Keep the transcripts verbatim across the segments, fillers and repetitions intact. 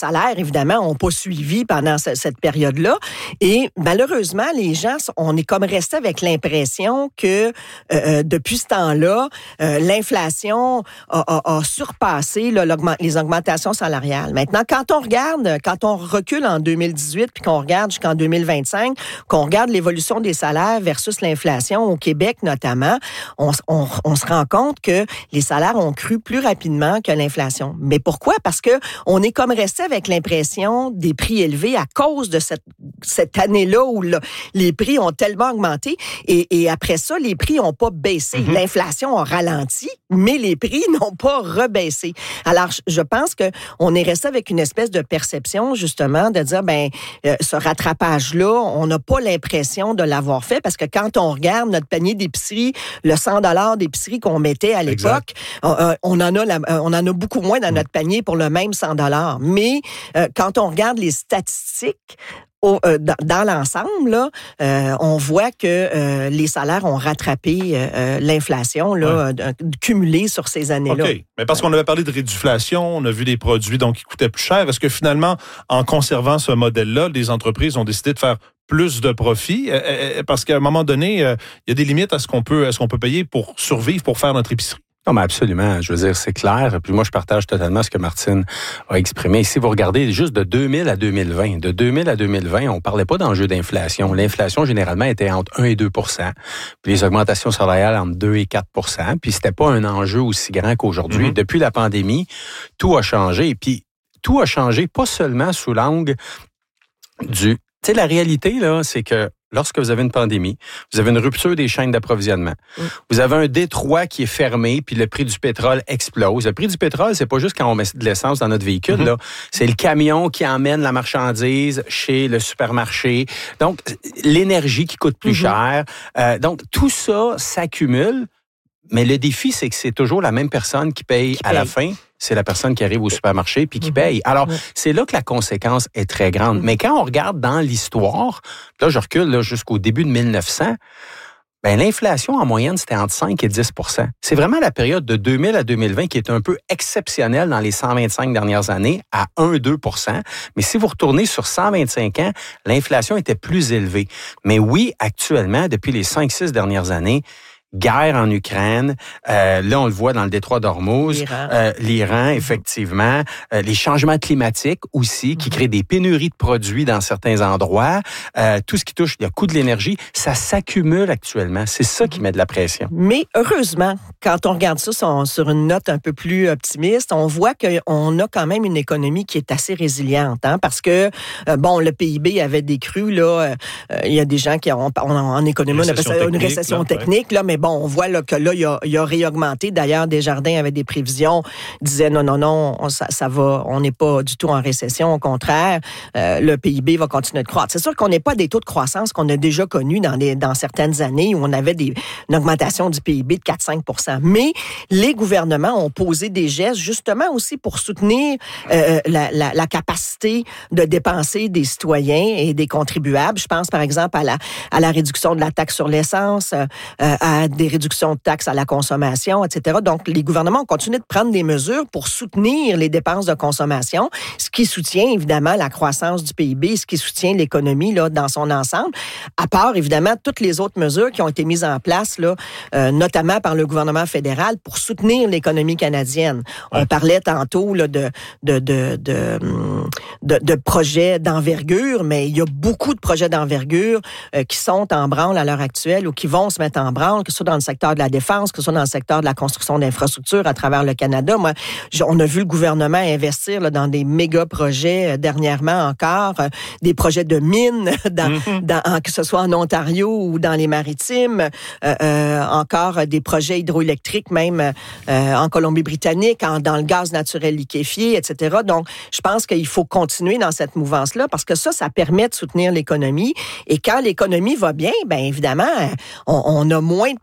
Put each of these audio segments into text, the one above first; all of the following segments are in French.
salaires, évidemment, n'ont pas suivi pendant ce, cette période-là. Et malheureusement, les gens, on est comme resté avec l'impression que euh, depuis ce temps-là, euh, l'inflation a, a, a surpassé là, les augmentations salariales. Maintenant, quand on regarde, quand on recule en deux mille dix-huit puis qu'on regarde jusqu'en deux mille vingt-cinq, qu'on regarde l'évolution des salaires versus l'inflation au Québec notamment, on, on, on se rend compte que les salaires ont cru plus rapidement que l'inflation. Mais pourquoi? Parce que on est comme resté avec l'impression des prix élevés à cause de cette, cette année-là où là, les prix ont tellement augmenté et, et après ça, les prix n'ont pas baissé. Mm-hmm. L'inflation a ralenti, mais les prix n'ont pas rebaissé. Alors, je pense que on est resté avec une espèce de perception, justement, de dire, ben, euh, ce rattrapage-là, on n'a pas l'impression de l'avoir fait parce que quand on regarde notre panier d'épicerie, le cent dollars d'épicerie qu'on mettait à l'époque, on, on en a la, on en a beaucoup moins dans notre panier pour le même cent dollars. Mais euh, quand on regarde les statistiques, Au, euh, dans, dans l'ensemble, là, euh, on voit que euh, les salaires ont rattrapé euh, l'inflation là, ouais. euh, cumulée sur ces années-là. OK. Mais parce qu'on avait parlé de réduflation, on a vu des produits donc qui coûtaient plus cher. Est-ce que finalement, en conservant ce modèle-là, les entreprises ont décidé de faire plus de profit? Euh, parce qu'à un moment donné, il euh, y a des limites à ce qu'on peut, à ce qu'on peut payer pour survivre, pour faire notre épicerie. Non, mais absolument. Je veux dire, c'est clair. Puis moi, je partage totalement ce que Martine a exprimé. Ici, vous regardez juste de deux mille à deux mille vingt. De deux mille à deux mille vingt, on parlait pas d'enjeu d'inflation. L'inflation, généralement, était entre un et deux pour cent. Puis les augmentations salariales entre deux et quatre pour cent. Puis c'était pas un enjeu aussi grand qu'aujourd'hui. Mm-hmm. Depuis la pandémie, tout a changé. Et puis, tout a changé pas seulement sous l'angle du... Tu sais, la réalité, là, c'est que lorsque vous avez une pandémie, vous avez une rupture des chaînes d'approvisionnement. Mm. Vous avez un détroit qui est fermé, puis le prix du pétrole explose. Le prix du pétrole, c'est pas juste quand on met de l'essence dans notre véhicule, mm-hmm. là. C'est le camion qui emmène la marchandise chez le supermarché. Donc, l'énergie qui coûte plus mm-hmm. cher. Euh, donc, tout ça s'accumule. Mais le défi, c'est que c'est toujours la même personne qui paye qui à paye. La fin. C'est la personne qui arrive au supermarché puis qui mm-hmm. paye. Alors, mm-hmm. c'est là que la conséquence est très grande. Mm-hmm. Mais quand on regarde dans l'histoire, là, je recule là, jusqu'au début de mille neuf cents, ben, l'inflation, en moyenne, c'était entre cinq et dix pour cent. C'est vraiment la période de deux mille à deux mille vingt qui est un peu exceptionnelle dans les cent vingt-cinq dernières années, à un à deux pour cent. Mais si vous retournez sur cent vingt-cinq ans, l'inflation était plus élevée. Mais oui, actuellement, depuis les cinq six dernières années, guerre en Ukraine, euh, là on le voit dans le détroit d'Ormuz, l'Iran, euh, l'Iran effectivement, euh, les changements climatiques aussi qui créent des pénuries de produits dans certains endroits, euh, tout ce qui touche le coût de l'énergie, ça s'accumule actuellement. C'est ça qui met de la pression. Mais heureusement, quand on regarde ça sur une note un peu plus optimiste, on voit qu'on a quand même une économie qui est assez résiliente, hein, parce que euh, bon, le P I B avait décru là, euh, il y a des gens qui ont en, en économie on appelle ça une récession là, technique ouais. là, mais bon, on voit là, que là, il a, il a réaugmenté. D'ailleurs, Desjardins avait des prévisions, disait non, non, non, on, ça, ça va, on n'est pas du tout en récession. Au contraire, euh, le P I B va continuer de croître. C'est sûr qu'on n'est pas des taux de croissance qu'on a déjà connus dans, des, dans certaines années où on avait des, une augmentation du P I B de quatre à cinq pour cent. Mais les gouvernements ont posé des gestes justement aussi pour soutenir euh, la, la, la capacité de dépenser des citoyens et des contribuables. Je pense, par exemple, à la, à la réduction de la taxe sur l'essence, euh, à des réductions de taxes à la consommation, et cetera. Donc, les gouvernements ont continué de prendre des mesures pour soutenir les dépenses de consommation, ce qui soutient évidemment la croissance du P I B, ce qui soutient l'économie là dans son ensemble, à part évidemment toutes les autres mesures qui ont été mises en place, là, euh, notamment par le gouvernement fédéral pour soutenir l'économie canadienne. Ouais. On parlait tantôt là, de, de, de, de, de, de projets d'envergure, mais il y a beaucoup de projets d'envergure euh, qui sont en branle à l'heure actuelle ou qui vont se mettre en branle, que ce soit dans le secteur de la défense, que ce soit dans le secteur de la construction d'infrastructures à travers le Canada. Moi, on a vu le gouvernement investir là, dans des méga projets euh, dernièrement encore, euh, des projets de mines, dans, mm-hmm. dans, en, que ce soit en Ontario ou dans les Maritimes, euh, euh, encore euh, des projets hydroélectriques même euh, en Colombie-Britannique, en, dans le gaz naturel liquéfié, et cetera. Donc, je pense qu'il faut continuer dans cette mouvance-là parce que ça, ça permet de soutenir l'économie. Et quand l'économie va bien, bien évidemment, on, on a moins de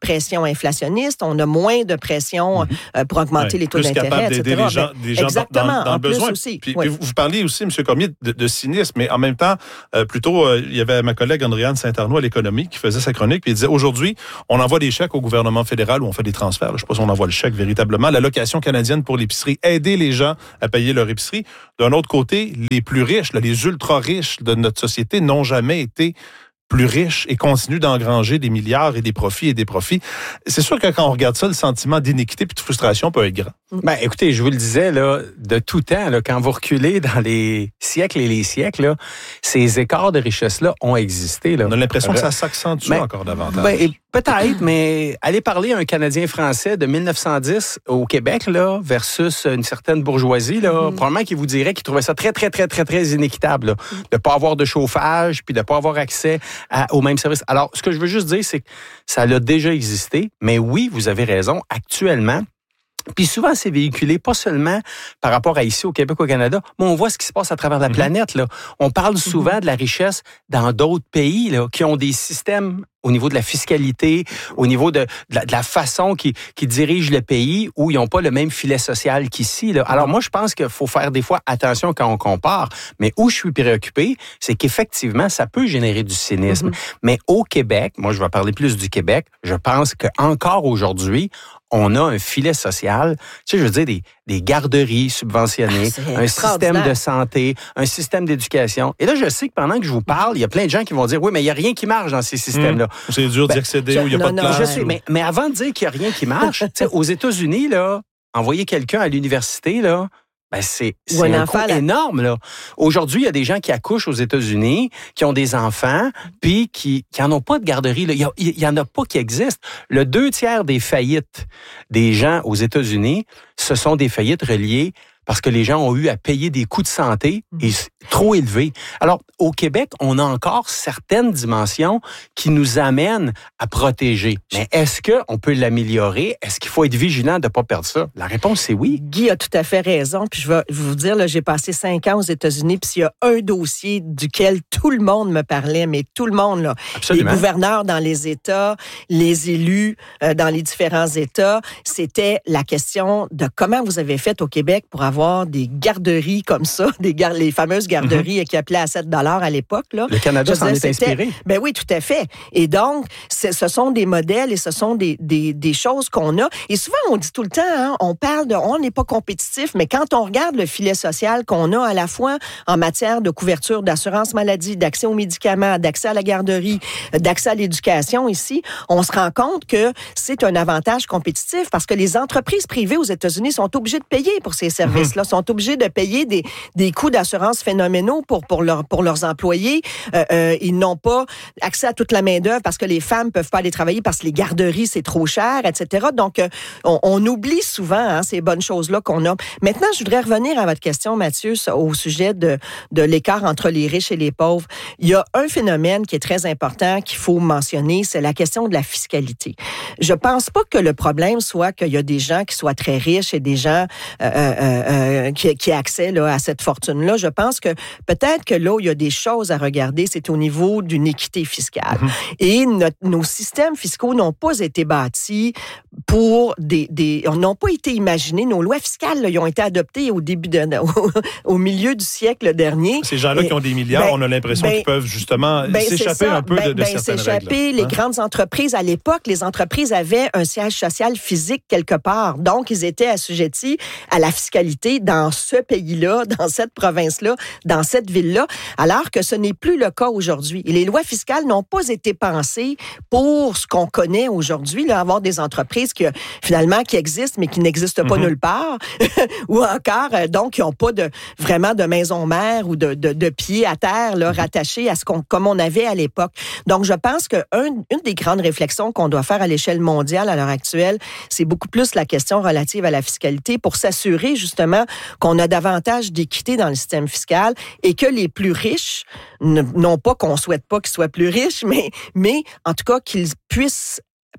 pression inflationniste, on a moins de pression mm-hmm. euh, pour augmenter ouais, les taux d'intérêt, et cetera. D'aider les gens, des gens exactement, dans, dans en le besoin. Plus aussi. Puis, oui. puis vous, vous parliez aussi, M. Cormier, de, de cynisme, mais en même temps, euh, plutôt, euh, il y avait ma collègue Andréane Saint-Arnaud à l'Économie qui faisait sa chronique, puis il disait, aujourd'hui, on envoie des chèques au gouvernement fédéral où on fait des transferts. Là, je ne sais pas si on envoie le chèque véritablement. L'allocation canadienne pour l'épicerie, aider les gens à payer leur épicerie. D'un autre côté, les plus riches, là, les ultra-riches de notre société n'ont jamais été plus riches et continuent d'engranger des milliards et des profits et des profits. C'est sûr que quand on regarde ça, le sentiment d'iniquité et de frustration peut être grand. Ben, écoutez, je vous le disais, là, de tout temps, là, quand vous reculez dans les siècles et les siècles, là, ces écarts de richesse-là ont existé. Là. On a l'impression que ça s'accentue ben, encore davantage. Ben, peut-être, mais allez parler à un Canadien français de mille neuf cent dix au Québec là, versus une certaine bourgeoisie, là, mm-hmm. probablement qu'il vous dirait qu'il trouvait ça très, très, très, très, très inéquitable là, de ne pas avoir de chauffage puis de ne pas avoir accès à, aux mêmes services. Alors, ce que je veux juste dire, c'est que ça a déjà existé, mais oui, vous avez raison, actuellement, puis souvent, c'est véhiculé pas seulement par rapport à ici au Québec, au Canada, mais on voit ce qui se passe à travers la mm-hmm. planète. Là. On parle souvent mm-hmm. de la richesse dans d'autres pays là, qui ont des systèmes au niveau de la fiscalité, au niveau de, de, la, de la façon qui, qui dirige le pays, où ils n'ont pas le même filet social qu'ici. Là. Alors moi, je pense qu'il faut faire des fois attention quand on compare, mais où je suis préoccupé, c'est qu'effectivement, ça peut générer du cynisme. Mm-hmm. Mais au Québec, moi je vais parler plus du Québec, je pense qu'encore aujourd'hui, on a un filet social, tu sais, je veux dire, des, des garderies subventionnées, ah, un système de santé, un système d'éducation. Et là, je sais que pendant que je vous parle, il y a plein de gens qui vont dire, oui, mais il n'y a rien qui marche dans ces systèmes-là. Mmh. C'est dur ben, d'y accéder ou il n'y a non, pas de place. Je sais, mais, mais avant de dire qu'il n'y a rien qui marche, tu sais, aux États-Unis, là, envoyer quelqu'un à l'université, là, ben c'est, c'est un, un coût là. énorme. Là. Aujourd'hui, il y a des gens qui accouchent aux États-Unis, qui ont des enfants, puis qui n'en ont pas de garderie. Là. Il n'y en a pas qui existent. Le deux tiers des faillites des gens aux États-Unis, ce sont des faillites reliées parce que les gens ont eu à payer des coûts de santé et trop élevés. Alors, au Québec, on a encore certaines dimensions qui nous amènent à protéger. Mais est-ce qu'on peut l'améliorer? Est-ce qu'il faut être vigilant de ne pas perdre ça? La réponse, c'est oui. Guy a tout à fait raison. Puis je vais vous dire, là, j'ai passé cinq ans aux États-Unis, puis s'il y a un dossier duquel tout le monde me parlait, mais tout le monde, là, Absolument. Les gouverneurs dans les États, les élus euh, dans les différents États, c'était la question de comment vous avez fait au Québec pour avoir des garderies comme ça, des gar- les fameuses garderies mm-hmm. qui appelaient à sept dollars à l'époque. Là. Le Canada s'en est inspiré. Ben oui, tout à fait. Et donc, ce sont des modèles et ce sont des, des, des choses qu'on a. Et souvent, on dit tout le temps, hein, on parle de, on n'est pas compétitif, mais quand on regarde le filet social qu'on a à la fois en matière de couverture d'assurance maladie, d'accès aux médicaments, d'accès à la garderie, d'accès à l'éducation ici, on se rend compte que c'est un avantage compétitif parce que les entreprises privées aux États-Unis sont obligées de payer pour ces services. Là, sont obligés de payer des, des coûts d'assurance phénoménaux pour, pour, leur, pour leurs employés. Euh, euh, ils n'ont pas accès à toute la main-d'œuvre parce que les femmes ne peuvent pas aller travailler parce que les garderies, c'est trop cher, et cetera. Donc, euh, on, on oublie souvent hein, ces bonnes choses-là qu'on a. Maintenant, je voudrais revenir à votre question, Mathieu, au sujet de, de l'écart entre les riches et les pauvres. Il y a un phénomène qui est très important qu'il faut mentionner, c'est la question de la fiscalité. Je pense pas que le problème soit qu'il y a des gens qui soient très riches et des gens euh, euh, euh, qui, qui aient accès là, à cette fortune-là. Je pense que peut-être que là où il y a des choses à regarder, c'est au niveau d'une équité fiscale. Mm-hmm. Et notre, nos systèmes fiscaux n'ont pas été bâtis pour des... des n'ont pas été imaginés. Nos lois fiscales, là, ils ont été adoptées au début de... au, au milieu du siècle dernier. Ces gens-là et, qui ont des milliards, ben, on a l'impression ben, qu'ils peuvent justement ben, s'échapper un peu ben, de, de ben, certaines s'échapper, règles. Les hein? grandes entreprises, à l'époque, les entreprises avaient un siège social physique quelque part. Donc, ils étaient assujettis à la fiscalité dans ce pays-là, dans cette province-là, dans cette ville-là, alors que ce n'est plus le cas aujourd'hui. Et les lois fiscales n'ont pas été pensées pour ce qu'on connaît aujourd'hui, là, avoir des entreprises qui, finalement, qui existent, mais qui n'existent pas mm-hmm. nulle part, ou encore, euh, donc, qui n'ont pas de, vraiment de maison mère ou de, de, de pied à terre, là, rattaché à ce qu'on, comme on avait à l'époque. Donc, je pense que un, une des grandes réflexions qu'on doit faire à l'échelle mondiale à l'heure actuelle, c'est beaucoup plus la question relative à la fiscalité pour s'assurer, justement, qu'on a davantage d'équité dans le système fiscal et que les plus riches, n- non pas qu'on souhaite pas qu'ils soient plus riches, mais, mais en tout cas qu'ils puissent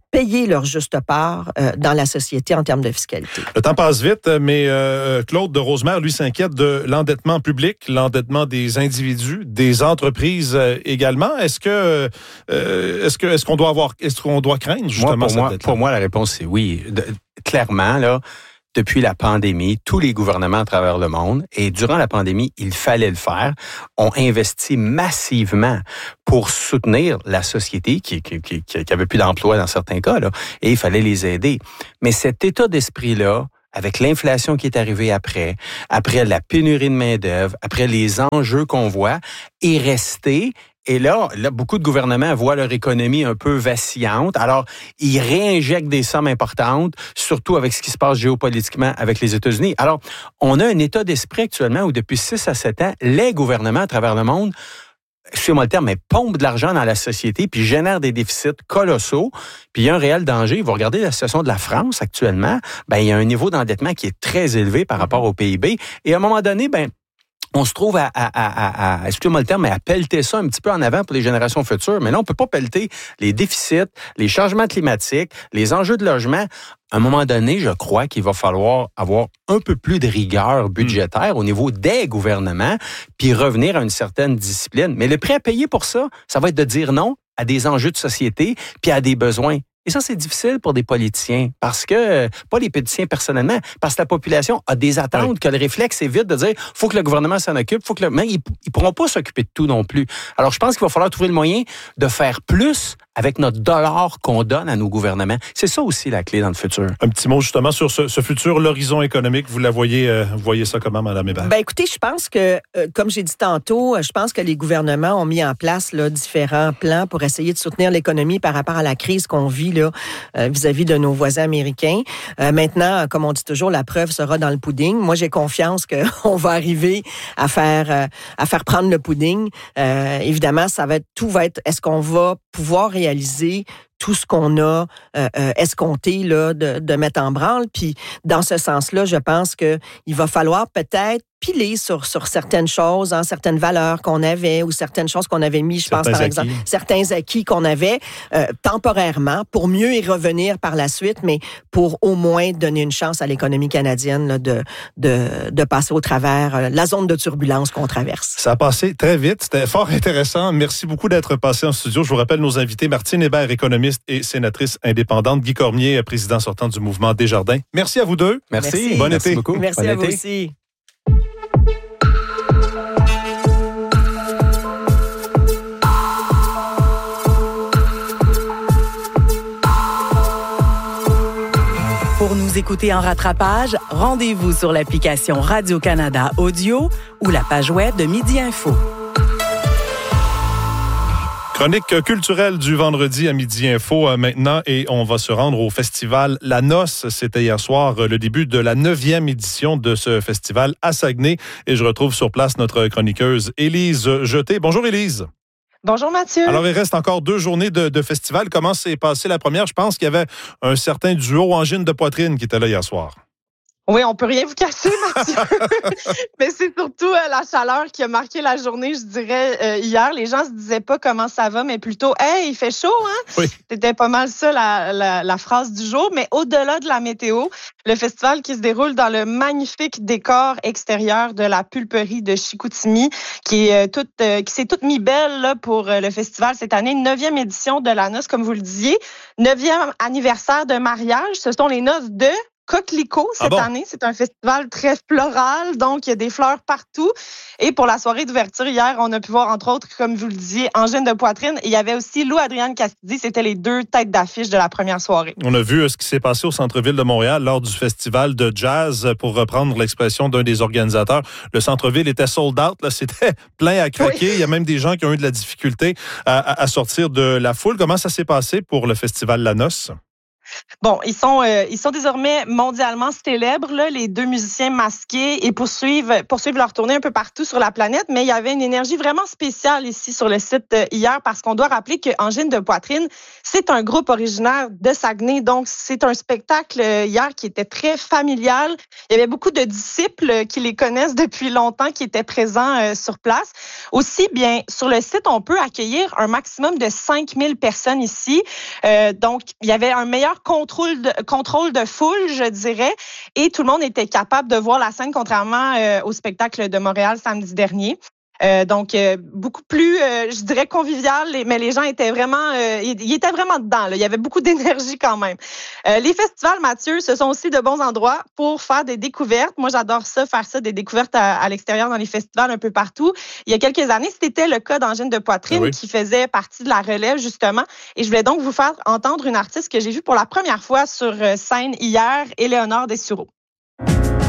payer leur juste part euh, dans la société en termes de fiscalité. Le temps passe vite, mais euh, Claude de Rosemère, lui, s'inquiète de l'endettement public, l'endettement des individus, des entreprises euh, également. Est-ce que euh, est-ce que est-ce qu'on doit avoir est-ce qu'on doit craindre justement moi, pour cette moi, dette-là? Pour moi, la réponse c'est oui. De, clairement, là. Depuis la pandémie, tous les gouvernements à travers le monde, et durant la pandémie, il fallait le faire, ont investi massivement pour soutenir la société qui, qui, qui, qui avait plus d'emploi dans certains cas, là, et il fallait les aider. Mais cet état d'esprit-là, avec l'inflation qui est arrivée après, après la pénurie de main-d'œuvre, après les enjeux qu'on voit, est resté. Et là, là, beaucoup de gouvernements voient leur économie un peu vacillante. Alors, ils réinjectent des sommes importantes, surtout avec ce qui se passe géopolitiquement avec les États-Unis. Alors, on a un état d'esprit actuellement où depuis six à sept ans, les gouvernements à travers le monde, excusez-moi le terme, mais pompent de l'argent dans la société puis génèrent des déficits colossaux. Puis il y a un réel danger. Vous regardez la situation de la France actuellement, ben il y a un niveau d'endettement qui est très élevé par rapport au P I B. Et à un moment donné, ben on se trouve à, à, à, à excusez-moi le terme, mais à pelleter ça un petit peu en avant pour les générations futures. Mais là, on peut pas pelleter les déficits, les changements climatiques, les enjeux de logement. À un moment donné, je crois qu'il va falloir avoir un peu plus de rigueur budgétaire au niveau des gouvernements, puis revenir à une certaine discipline. Mais le prêt à payer pour ça, ça va être de dire non à des enjeux de société, puis à des besoins. Et ça, c'est difficile pour des politiciens, parce que, pas les politiciens personnellement, parce que la population a des attentes, oui. que le réflexe est vite de dire, faut que le gouvernement s'en occupe, faut que le, mais ils, ils pourront pas s'occuper de tout non plus. Alors, je pense qu'il va falloir trouver le moyen de faire plus avec notre dollar qu'on donne à nos gouvernements. C'est ça aussi la clé dans le futur. Un petit mot justement sur ce, ce futur, l'horizon économique. Vous la voyez, euh, vous voyez ça comment, Mme Hébert? Ben écoutez, je pense que, euh, comme j'ai dit tantôt, je pense que les gouvernements ont mis en place là, différents plans pour essayer de soutenir l'économie par rapport à la crise qu'on vit là, euh, vis-à-vis de nos voisins américains. Euh, maintenant, comme on dit toujours, la preuve sera dans le pudding. Moi, j'ai confiance qu'on va arriver à faire euh, à faire prendre le pudding. Euh, évidemment, ça va être tout va être. Est-ce qu'on va pouvoir réaliser tout ce qu'on a euh, euh, escompté là, de, de mettre en branle. Puis, dans ce sens-là, je pense qu'il va falloir peut-être piler sur, sur certaines choses, hein, certaines valeurs qu'on avait ou certaines choses qu'on avait mis, je certains pense, par acquis. exemple, certains acquis qu'on avait euh, temporairement pour mieux y revenir par la suite, mais pour au moins donner une chance à l'économie canadienne là, de, de, de passer au travers euh, la zone de turbulence qu'on traverse. Ça a passé très vite. C'était fort intéressant. Merci beaucoup d'être passé en studio. Je vous rappelle nos invités, Martine Hébert, économiste et sénatrice indépendante, Guy Cormier, président sortant du mouvement Desjardins. Merci à vous deux. Merci. Merci. Bon Merci été. beaucoup. Merci bon à été. vous aussi. Pour nous écouter en rattrapage, rendez-vous sur l'application Radio-Canada Audio ou la page web de Midi Info. Chronique culturelle du vendredi à Midi Info euh, maintenant et on va se rendre au festival La Noce. C'était hier soir euh, le début de la neuvième édition de ce festival à Saguenay et je retrouve sur place notre chroniqueuse Élise Jeté. Bonjour Élise. Bonjour Mathieu. Alors, il reste encore deux journées de, de festival. Comment s'est passée la première? Je pense qu'il y avait un certain duo angine de poitrine qui était là hier soir. Oui, on peut rien vous cacher, Mathieu. Mais c'est surtout euh, la chaleur qui a marqué la journée, je dirais, euh, hier. Les gens se disaient pas comment ça va, mais plutôt « Hey, il fait chaud, hein? » Oui. C'était pas mal ça, la, la, la phrase du jour. Mais au-delà de la météo, le festival qui se déroule dans le magnifique décor extérieur de la pulperie de Chicoutimi, qui est euh, toute, euh, qui s'est toute mis belle là, pour euh, le festival cette année. Neuvième édition de la noce, comme vous le disiez. Neuvième anniversaire de mariage. Ce sont les noces de Coquelicot cette ah bon? année. C'est un festival très floral, donc il y a des fleurs partout. Et pour la soirée d'ouverture hier, on a pu voir, entre autres, comme vous le disiez, Angine de poitrine. Et il y avait aussi Lou-Adrienne Castidi. C'était les deux têtes d'affiche de la première soirée. On a vu ce qui s'est passé au centre-ville de Montréal lors du festival de jazz, pour reprendre l'expression d'un des organisateurs. Le centre-ville était sold out. Là, c'était plein à craquer. Oui. Il y a même des gens qui ont eu de la difficulté à, à, à sortir de la foule. Comment ça s'est passé pour le festival La Noce? Bon, ils sont euh, ils sont désormais mondialement célèbres, là, les deux musiciens masqués, et poursuivent poursuivent leur tournée un peu partout sur la planète. Mais il y avait une énergie vraiment spéciale ici sur le site euh, hier, parce qu'on doit rappeler que Angine de Poitrine, c'est un groupe originaire de Saguenay. Donc, c'est un spectacle euh, hier qui était très familial. Il y avait beaucoup de disciples euh, qui les connaissent depuis longtemps, qui étaient présents euh, sur place. Aussi, bien, sur le site, on peut accueillir un maximum de cinq mille personnes ici. Euh, donc, il y avait un meilleur contrôle de, contrôle de foule, je dirais, et tout le monde était capable de voir la scène, contrairement euh, au spectacle de Montréal samedi dernier. Euh, donc, euh, beaucoup plus, euh, je dirais, convivial, mais les gens étaient vraiment, euh, ils étaient vraiment dedans, là. Il y avait beaucoup d'énergie quand même. Euh, les festivals, Mathieu, ce sont aussi de bons endroits pour faire des découvertes. Moi, j'adore ça, faire ça, des découvertes à, à l'extérieur dans les festivals un peu partout. Il y a quelques années, c'était le cas d'Angine de Poitrine, ah oui, qui faisait partie de la relève, justement. Et je voulais donc vous faire entendre une artiste que j'ai vue pour la première fois sur scène hier, Éléonore Dessureau.